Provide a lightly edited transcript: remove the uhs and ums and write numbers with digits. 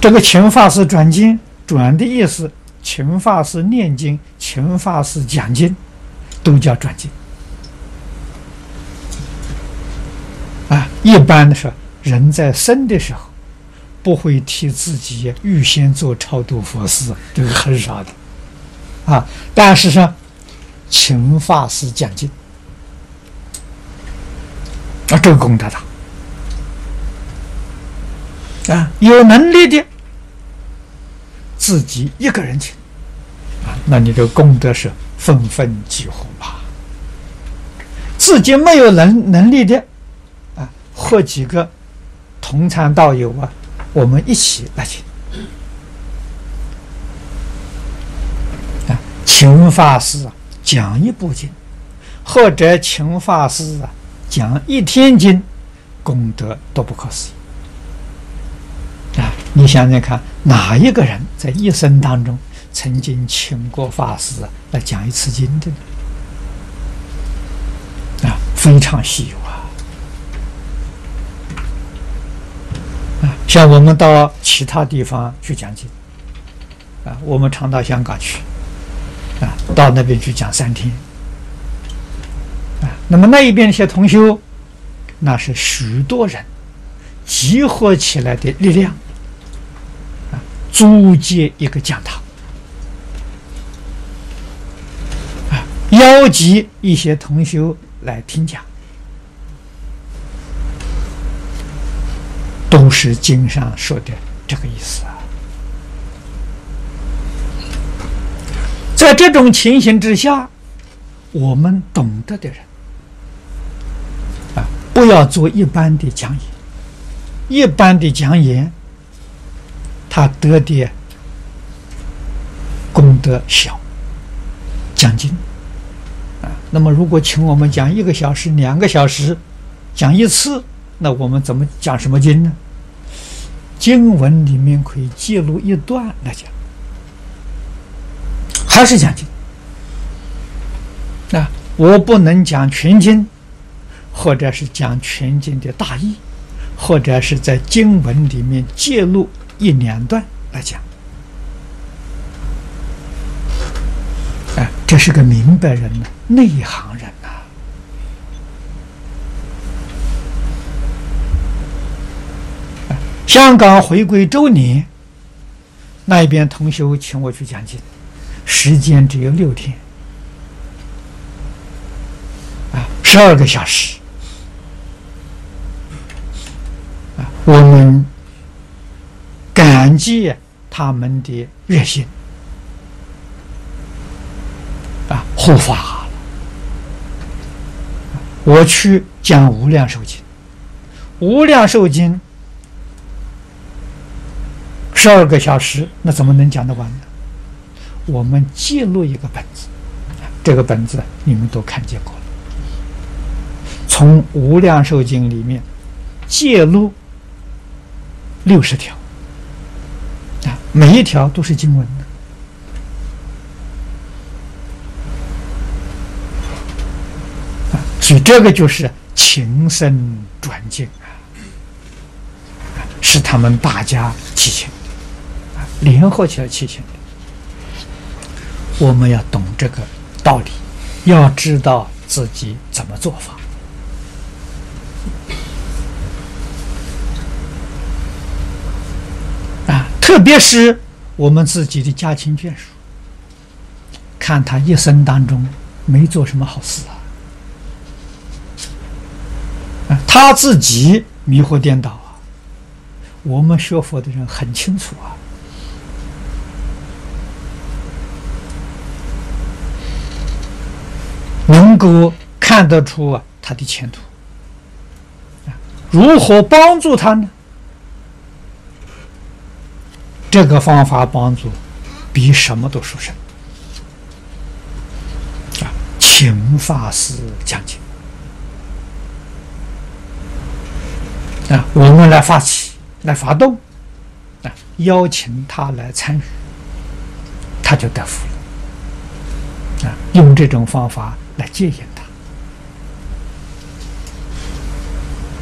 这个请法师转经，转的意思，请法师念经，请法师讲经，都叫转经。一般的说，人在生的时候，不会替自己预先做超度佛事，这个很少的，但是说，请法师讲经，这个功德大，有能力的，自己一个人请，那你这个功德是分分几乎吧。自己没有能力的，或几个同参道友我们一起来请。请法师讲一部经，或者请法师讲一天经，功德都不可思议。你想想看，哪一个人在一生当中曾经请过法师来讲一次经的呢？非常稀有像我们到其他地方去讲经，我们常到香港去，到那边去讲3天，那么那一边一些同修，那是许多人集合起来的力量，租借一个讲堂，邀集一些同修来听讲，都是经上说的这个意思在这种情形之下，我们懂得的人不要做一般的讲演。一般的讲演，他得的功德小，讲经那么如果请我们讲1个小时、2个小时，讲一次，那我们怎么讲什么经呢？经文里面可以记录一段来讲，还是讲经。我不能讲全经，或者是讲全经的大意，或者是在经文里面记录1、2段来讲。这是个明白人呢，内行人呐。香港回归周年，那边同修请我去讲经，时间只有6天，12个小时我们感激他们的热心护法。我去讲无量寿经，无量寿经12个小时，那怎么能讲得完呢？我们记录一个本子，这个本子你们都看见过了。从无量寿经里面记录60条，每一条都是经文的。所以这个就是情深转境是他们大家祈请联合起来祈请的。我们要懂这个道理，要知道自己怎么做法。特别是我们自己的家亲眷属，看他一生当中没做什么好事他自己迷惑颠倒我们学佛的人很清楚能够看得出他的前途。如何帮助他呢？这个方法帮助比什么都殊胜请法师讲经我们来发起，来发动邀请他来参与，他就得福了用这种方法来戒引